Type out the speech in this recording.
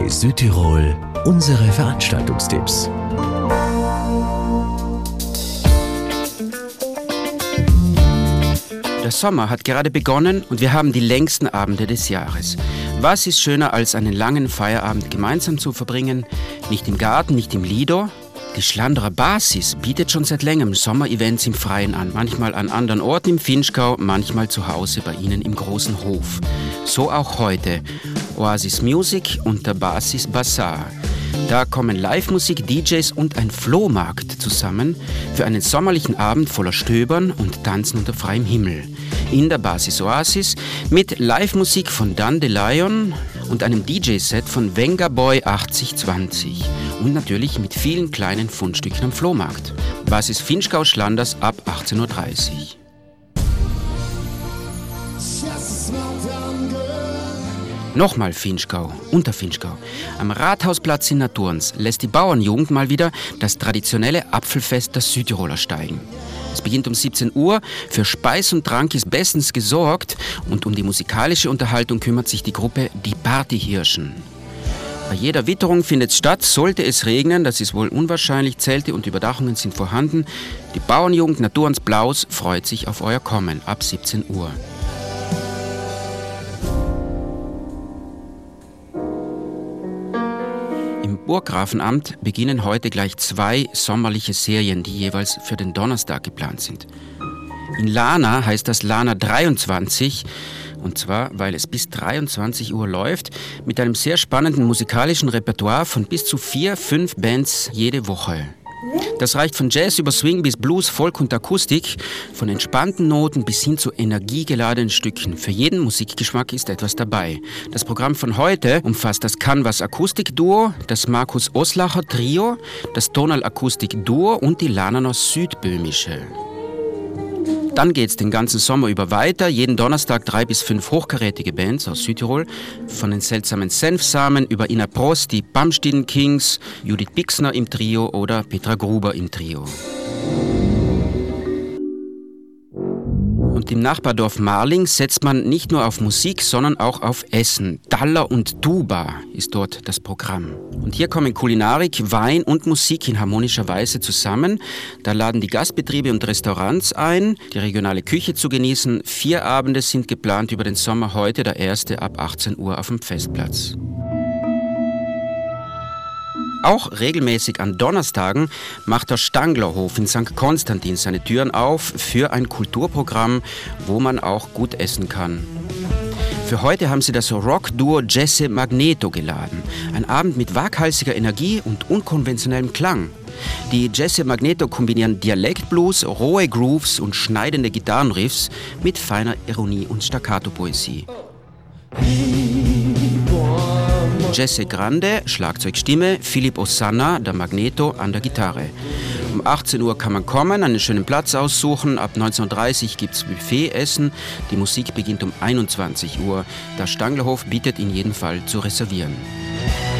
Bei Südtirol unsere Veranstaltungstipps. Der Sommer hat gerade begonnen und wir haben die längsten Abende des Jahres. Was ist schöner, als einen langen Feierabend gemeinsam zu verbringen? Nicht im Garten, nicht im Lido. Die Schlanderer Basis bietet schon seit längerem Sommerevents im Freien an. Manchmal an anderen Orten im Vinschgau, manchmal zu Hause bei Ihnen im großen Hof. So auch heute. Oasis Music und der Basis Bazaar. Da kommen Live-Musik, DJs und ein Flohmarkt zusammen für einen sommerlichen Abend voller Stöbern und Tanzen unter freiem Himmel. In der Basis Oasis mit Live-Musik von Dandelion und einem DJ-Set von Venga Boy 8020 und natürlich mit vielen kleinen Fundstücken am Flohmarkt. Basis Vinschgau Schlanders ab 18:30 Uhr. Nochmal Vinschgau, unter Vinschgau. Am Rathausplatz in Naturns lässt die Bauernjugend mal wieder das traditionelle Apfelfest der Südtiroler steigen. Es beginnt um 17 Uhr, für Speis und Trank ist bestens gesorgt und um die musikalische Unterhaltung kümmert sich die Gruppe Die Partyhirschen. Bei jeder Witterung findet es statt, sollte es regnen, das ist wohl unwahrscheinlich, Zelte und Überdachungen sind vorhanden. Die Bauernjugend Naturns Blaus freut sich auf euer Kommen ab 17 Uhr. Im Burggrafenamt beginnen heute gleich 2 sommerliche Serien, die jeweils für den Donnerstag geplant sind. In Lana heißt das Lana 23, und zwar, weil es bis 23 Uhr läuft, mit einem sehr spannenden musikalischen Repertoire von bis zu 4-5 Bands jede Woche. Das reicht von Jazz über Swing bis Blues, Folk und Akustik, von entspannten Noten bis hin zu energiegeladenen Stücken. Für jeden Musikgeschmack ist etwas dabei. Das Programm von heute umfasst das Canvas Akustik-Duo, das Markus Oslacher Trio, das Tonal Akustik-Duo und die Lananer Südböhmische. Dann geht's den ganzen Sommer über weiter. Jeden Donnerstag 3 bis 5 hochkarätige Bands aus Südtirol. Von den seltsamen Senfsamen über Ina Prost, die Bamstiden Kings, Judith Bixner im Trio oder Petra Gruber im Trio. Und im Nachbardorf Marling setzt man nicht nur auf Musik, sondern auch auf Essen. Daller und Tuba ist dort das Programm. Und hier kommen Kulinarik, Wein und Musik in harmonischer Weise zusammen. Da laden die Gastbetriebe und Restaurants ein, die regionale Küche zu genießen. 4 Abende sind geplant über den Sommer, heute der erste ab 18 Uhr auf dem Festplatz. Auch regelmäßig an Donnerstagen macht der Stanglerhof in St. Konstantin seine Türen auf für ein Kulturprogramm, wo man auch gut essen kann. Für heute haben sie das Rock-Duo Jesse Magneto geladen. Ein Abend mit waghalsiger Energie und unkonventionellem Klang. Die Jesse Magneto kombinieren Dialektblues, rohe Grooves und schneidende Gitarrenriffs mit feiner Ironie und Staccato-Poesie. Jesse Grande, Schlagzeugstimme, Philipp Osanna, der Magneto, an der Gitarre. Um 18 Uhr kann man kommen, einen schönen Platz aussuchen. Ab 19:30 Uhr gibt es Buffet-Essen. Die Musik beginnt um 21 Uhr. Der Stanglerhof bietet in jedem Fall zu reservieren.